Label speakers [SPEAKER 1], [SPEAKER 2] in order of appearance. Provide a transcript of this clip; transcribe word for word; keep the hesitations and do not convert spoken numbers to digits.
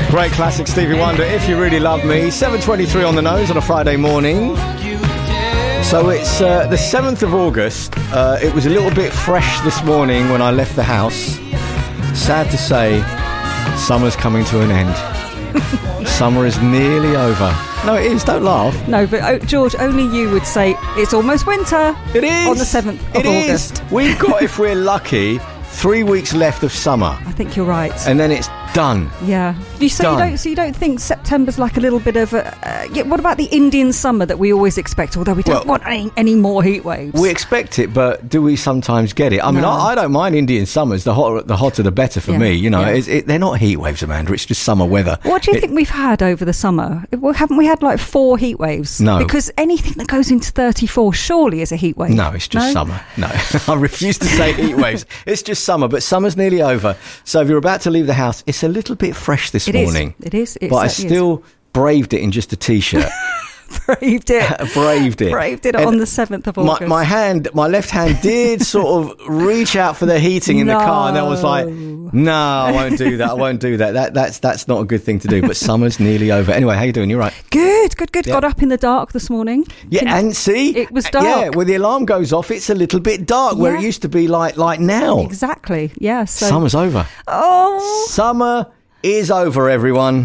[SPEAKER 1] Great classic Stevie Wonder, If You Really Love Me. seven twenty-three on the nose on a Friday morning. So it's uh, the seventh of August. Uh, it was a little bit fresh this morning when I left the house. Sad to say, summer's coming to an end. Summer is nearly over. No, it is. Don't laugh.
[SPEAKER 2] No, but oh, George, only you would say it's almost winter.
[SPEAKER 1] It is.
[SPEAKER 2] On the seventh of
[SPEAKER 1] it
[SPEAKER 2] August.
[SPEAKER 1] Is. We've got, if we're lucky, three weeks left of summer.
[SPEAKER 2] I think you're right.
[SPEAKER 1] And then it's done.
[SPEAKER 2] Yeah. You so
[SPEAKER 1] Done.
[SPEAKER 2] you don't so you don't think September's like a little bit of a uh, yeah, what about the Indian summer that we always expect, although we don't
[SPEAKER 1] Well,
[SPEAKER 2] want any, any more heat waves?
[SPEAKER 1] We expect it, but do we sometimes get it? I mean,
[SPEAKER 2] No.
[SPEAKER 1] I, I don't mind Indian summers. The hotter, the hotter, the better for
[SPEAKER 2] Yeah,
[SPEAKER 1] me. You know,
[SPEAKER 2] yeah.
[SPEAKER 1] it's, it, they're not heat waves, Amanda. It's just summer weather.
[SPEAKER 2] What do you
[SPEAKER 1] It-
[SPEAKER 2] think we've had over the summer? Well, haven't we had like four heat waves?
[SPEAKER 1] No.
[SPEAKER 2] Because anything that goes into thirty-four surely is a heat wave.
[SPEAKER 1] No, it's just
[SPEAKER 2] No?
[SPEAKER 1] summer. No, I refuse to say heat waves. It's just summer, but summer's nearly over. So if you're about to leave the house, it's a little bit fresh this
[SPEAKER 2] It is.
[SPEAKER 1] morning.
[SPEAKER 2] It is. It
[SPEAKER 1] but I
[SPEAKER 2] certainly
[SPEAKER 1] still braved it in just a t-shirt.
[SPEAKER 2] is. braved it.
[SPEAKER 1] braved it.
[SPEAKER 2] Braved it
[SPEAKER 1] And
[SPEAKER 2] on the seventh of
[SPEAKER 1] My,
[SPEAKER 2] August.
[SPEAKER 1] my hand, my left hand did sort of reach out for the heating in the car, and I was like, "No, I won't do that. I won't do that. That that's that's not a good thing to do." But summer's nearly over. Anyway, how you doing? You're right.
[SPEAKER 2] Good, good, good.
[SPEAKER 1] Yeah.
[SPEAKER 2] Got up in the dark this morning.
[SPEAKER 1] Yeah,
[SPEAKER 2] Can-
[SPEAKER 1] and see,
[SPEAKER 2] It was dark.
[SPEAKER 1] Yeah, when the alarm goes off, it's a little bit dark where
[SPEAKER 2] Yeah.
[SPEAKER 1] it used to be like like now.
[SPEAKER 2] Exactly. Yeah. So.
[SPEAKER 1] Summer's over.
[SPEAKER 2] Oh.
[SPEAKER 1] Summer is over, everyone.